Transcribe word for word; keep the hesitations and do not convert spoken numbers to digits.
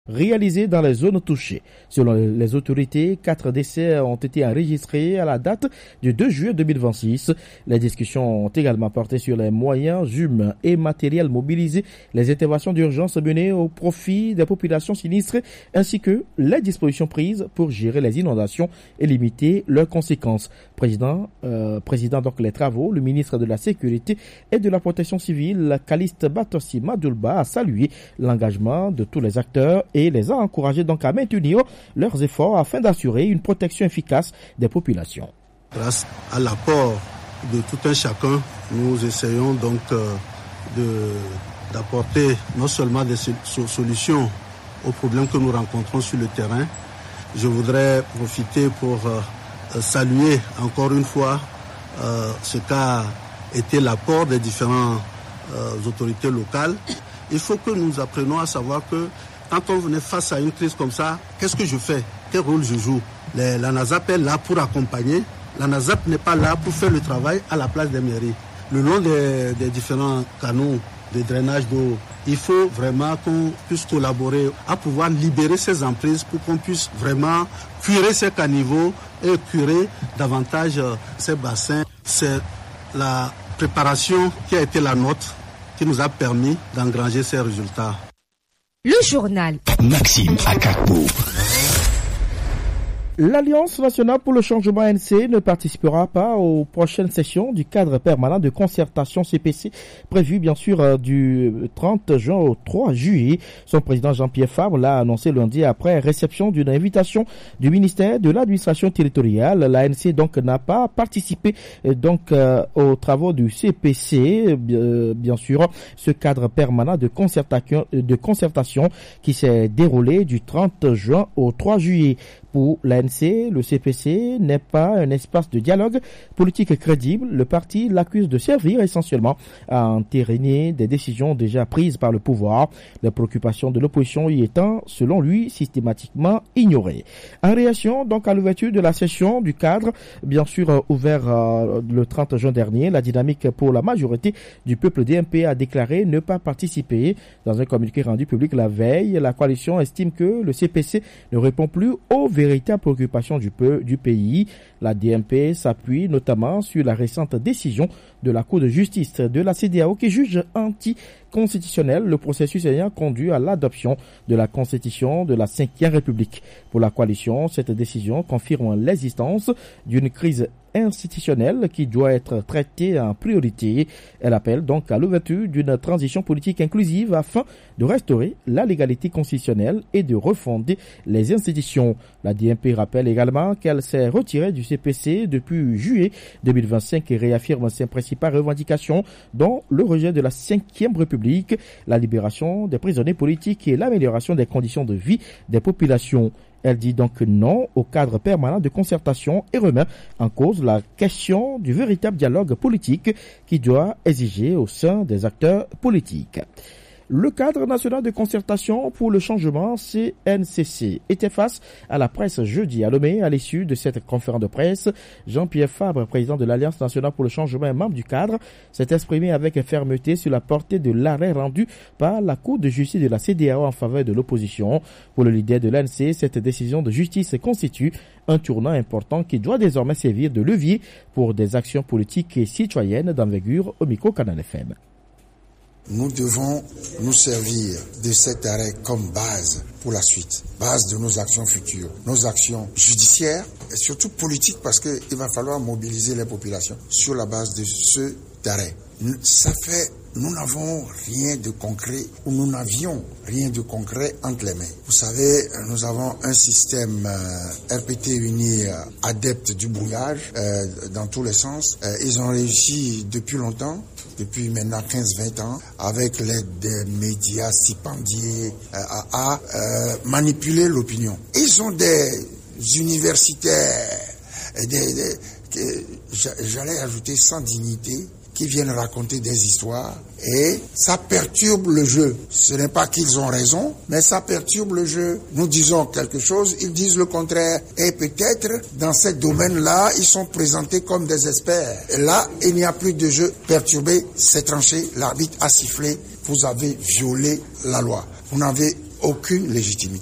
réalisés dans les zones touchées. Selon les autorités, quatre décès ont été enregistrés à la date du deux juillet deux mille vingt-six. Les discussions ont également porté sur les moyens humains et matériels mobilisés, les interventions d'urgence menées au profit des populations sinistrées, ainsi que les dispositions prises pour gérer les inondations et limiter leurs conséquences. Président, euh, président donc les travaux, le ministre de la Sécurité et de la Protection civile, Calixte Batossi Madoulba, a salué l'engagement de tous les acteurs et les a encouragés donc à maintenir leurs efforts afin d'assurer une protection efficace des populations. Grâce à l'apport de tout un chacun, nous essayons donc euh, de, d'apporter non seulement des solutions aux problèmes que nous rencontrons sur le terrain. Je voudrais profiter pour euh, saluer encore une fois euh, ce qu'a été l'apport des différentes euh, autorités locales. Il faut que nous apprenions à savoir que quand on est face à une crise comme ça, qu'est-ce que je fais? Quel rôle je joue? Les, la NASAP est là pour accompagner. La NASAP n'est pas là pour faire le travail à la place des mairies. Le long des, des différents canaux de drainage d'eau, il faut vraiment qu'on puisse collaborer à pouvoir libérer ces emprises pour qu'on puisse vraiment curer ces caniveaux et curer davantage ces bassins. C'est la préparation qui a été la nôtre qui nous a permis d'engranger ces résultats. Le journal Maxime Akakpo. L'Alliance nationale pour le changement A N C ne participera pas aux prochaines sessions du cadre permanent de concertation C P C prévu bien sûr du trente juin au trois juillet. Son président Jean-Pierre Fabre l'a annoncé lundi après réception d'une invitation du ministère de l'administration territoriale. L'A N C donc n'a pas participé donc euh, aux travaux du C P C, euh, bien sûr, ce cadre permanent de concertation de concertation qui s'est déroulé du trente juin au trois juillet. Pour l'A N C, le C P C n'est pas un espace de dialogue politique crédible. Le parti l'accuse de servir essentiellement à entériner des décisions déjà prises par le pouvoir, les préoccupations de l'opposition y étant, selon lui, systématiquement ignorées. En réaction donc à l'ouverture de la session du cadre, bien sûr ouvert euh, le trente juin dernier, la dynamique pour la majorité du peuple D M P a déclaré ne pas participer. Dans un communiqué rendu public la veille, la coalition estime que le C P C ne répond plus aux véritable préoccupation du, peu, du pays. La D M P s'appuie notamment sur la récente décision de la Cour de justice de la C E D E A O qui juge anticonstitutionnel le processus ayant conduit à l'adoption de la Constitution de la cinquième République. Pour la coalition, cette décision confirme l'existence d'une crise institutionnelle qui doit être traitée en priorité. Elle appelle donc à l'ouverture d'une transition politique inclusive afin de restaurer la légalité constitutionnelle et de refonder les institutions. La D M P rappelle également qu'elle s'est retirée du C P C depuis juillet deux mille vingt-cinq et réaffirme ses principales revendications dont le rejet de la cinquième République, la libération des prisonniers politiques et l'amélioration des conditions de vie des populations. Elle dit donc non au cadre permanent de concertation et remet en cause la question du véritable dialogue politique qui doit exiger au sein des acteurs politiques. Le cadre national de concertation pour le changement C N C C était face à la presse jeudi à Lomé à l'issue de cette conférence de presse. Jean-Pierre Fabre, président de l'Alliance nationale pour le changement et membre du cadre, s'est exprimé avec fermeté sur la portée de l'arrêt rendu par la Cour de justice de la C E D E A O en faveur de l'opposition. Pour le leader de l'A N C, cette décision de justice constitue un tournant important qui doit désormais servir de levier pour des actions politiques et citoyennes d'envergure au micro Canal F M. Nous devons nous servir de cet arrêt comme base pour la suite, base de nos actions futures, nos actions judiciaires et surtout politiques parce qu'il va falloir mobiliser les populations sur la base de ce arrêt. Ça fait, nous n'avons rien de concret ou nous n'avions rien de concret entre les mains. Vous savez, nous avons un système euh, R P T uni euh, adepte du brouillage euh, dans tous les sens. Euh, ils ont réussi depuis longtemps, depuis maintenant quinze vingt ans, avec l'aide des médias stipendiés, euh, à, à euh, manipuler l'opinion. Ils ont des universitaires, des, des, j'allais ajouter sans dignité, qui viennent raconter des histoires et ça perturbe le jeu. Ce n'est pas qu'ils ont raison, mais ça perturbe le jeu. Nous disons quelque chose, ils disent le contraire. Et peut-être, dans ce domaine-là, ils sont présentés comme des experts. Et là, il n'y a plus de jeu perturbé, c'est tranché, l'arbitre a sifflé, vous avez violé la loi. Vous n'avez aucune légitimité.